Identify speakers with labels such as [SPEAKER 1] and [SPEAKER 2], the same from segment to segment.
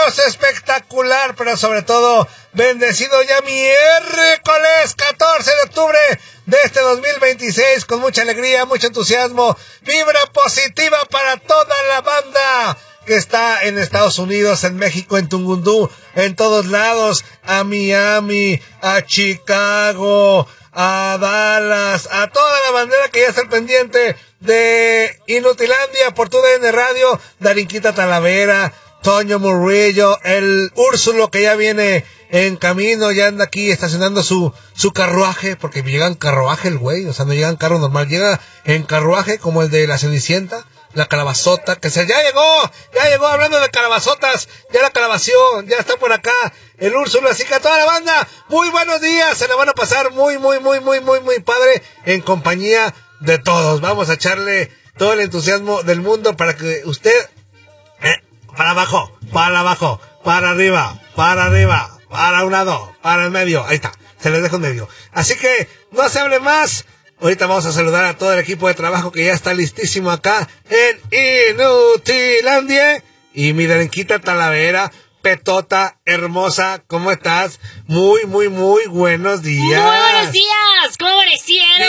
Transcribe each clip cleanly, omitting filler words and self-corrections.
[SPEAKER 1] Dios, espectacular, pero sobre todo bendecido ya miércoles 14 de octubre de este 2026, con mucha alegría, mucho entusiasmo, vibra positiva para toda la banda que está en Estados Unidos, en México, en Tungundú, en todos lados, a Miami, a Chicago, a Dallas, a toda la bandera que ya está al pendiente de Inutilandia por TUDN Radio, Darinquita Talavera, Toño Murillo, el Úrsulo que ya viene en camino, ya anda aquí estacionando su carruaje, porque llega en carruaje el güey, o sea, no llega en carro normal, llega en carruaje como el de la Cenicienta, la calabazota, ya llegó, hablando de calabazotas, ya la calabació, ya está por acá el Úrsulo, así que a toda la banda, muy buenos días, se la van a pasar muy padre, en compañía de todos. Vamos a echarle todo el entusiasmo del mundo para que usted, para abajo, para arriba, para un lado, para el medio, ahí está, se les deja en medio. Así que no se hable más. Ahorita vamos a saludar a todo el equipo de trabajo que ya está listísimo acá en Inutilandia. Y mi Darinquita Talavera, Petota, hermosa, ¿cómo estás? Muy buenos días.
[SPEAKER 2] Muy buenos días, ¿cómo amanecieron?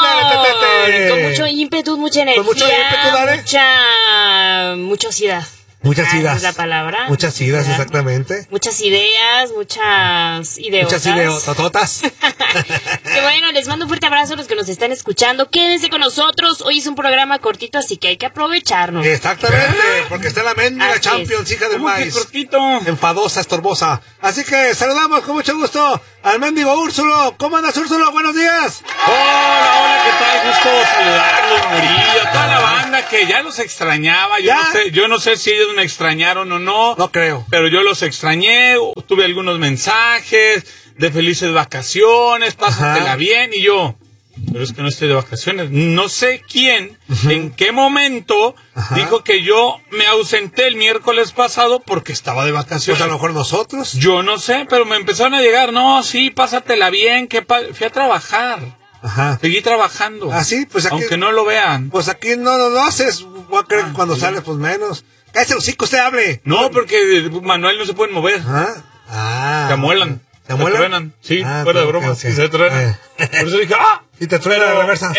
[SPEAKER 2] Con mucho ímpetu, mucha energía.
[SPEAKER 1] Con mucho ímpetu, dale.
[SPEAKER 2] Mucha osidad.
[SPEAKER 1] Muchas ideas.
[SPEAKER 2] Es la palabra.
[SPEAKER 1] Muchas ideas, exactamente.
[SPEAKER 2] Muchas ideas, muchas ideotas.
[SPEAKER 1] Muchas ideotototas.
[SPEAKER 2] Que bueno, les mando un fuerte abrazo a los que nos están escuchando. Quédense con nosotros. Hoy es un programa cortito, así que hay que aprovecharnos.
[SPEAKER 1] Exactamente, porque está la mendiga Champions, hija del maíz.
[SPEAKER 3] Cortito.
[SPEAKER 1] Enfadosa, estorbosa. Así que saludamos con mucho gusto al mendigo Úrsulo. ¿Cómo andas, Úrsulo? Buenos días.
[SPEAKER 3] Hola, ¿qué tal? Gusto saludarlos, Murillo, a toda la banda que ya los extrañaba. Yo no sé si ellos me extrañaron o no.
[SPEAKER 1] No creo.
[SPEAKER 3] Pero yo los extrañé, tuve algunos mensajes de felices vacaciones, pásatela bien, y yo, pero es que no estoy de vacaciones. No sé quién, en qué momento, dijo que yo me ausenté el miércoles pasado porque estaba de vacaciones.
[SPEAKER 1] Pues a lo mejor nosotros.
[SPEAKER 3] Yo no sé, pero me empezaron a llegar, no, sí, pásatela bien, fui a trabajar. Seguí trabajando.
[SPEAKER 1] Ah, sí, pues aquí,
[SPEAKER 3] aunque no lo vean.
[SPEAKER 1] Pues aquí no lo haces. Voy a creer que cuando sales, pues menos. ¡Cállate los hocico, usted hable!
[SPEAKER 3] No, porque Manuel no se pueden mover. Se amuelan.
[SPEAKER 1] ¿Se amuelan?
[SPEAKER 3] Truenan. Sí, fuera de broma.
[SPEAKER 1] Okay.
[SPEAKER 3] Sí, se truenan. Por eso dije,
[SPEAKER 1] Y te truena la reversa.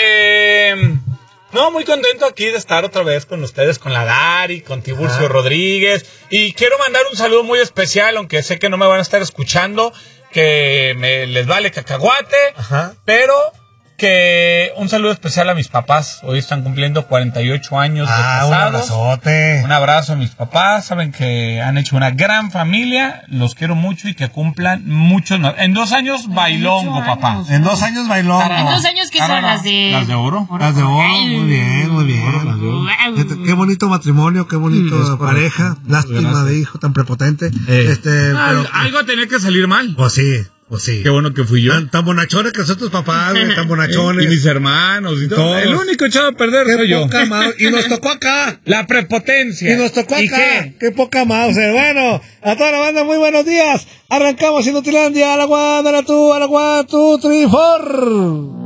[SPEAKER 3] No, muy contento aquí de estar otra vez con ustedes, con la Dari, con Tiburcio Rodríguez. Y quiero mandar un saludo muy especial, aunque sé que no me van a estar escuchando, que les vale cacahuate, pero que un saludo especial a mis papás. Hoy están cumpliendo 48 años de casados.
[SPEAKER 1] Un abrazote.
[SPEAKER 3] Un abrazo a mis papás. Saben que han hecho una gran familia. Los quiero mucho y que cumplan muchos más. En 2 años, bailongo, papá.
[SPEAKER 1] En 2 años bailongo.
[SPEAKER 2] En 2 años, ¿qué son las de?
[SPEAKER 3] Las de oro.
[SPEAKER 1] Las de oro, muy bien. Qué bonito matrimonio, qué bonito pareja. Lástima de hijo tan prepotente. Pero,
[SPEAKER 3] algo tenía que salir mal.
[SPEAKER 1] Pues sí.
[SPEAKER 3] Qué bueno que fui yo.
[SPEAKER 1] Tan bonachones que son tus papás, tan bonachones.
[SPEAKER 3] Y mis hermanos y todo. El único echado a perder soy yo.
[SPEAKER 1] Y nos tocó acá.
[SPEAKER 3] La prepotencia.
[SPEAKER 1] Y nos tocó acá.
[SPEAKER 3] ¿Y qué?
[SPEAKER 1] Qué poca mouse. Bueno, a toda la banda, muy buenos días. Arrancamos Inutilandia. A la one, 2, 3, 4.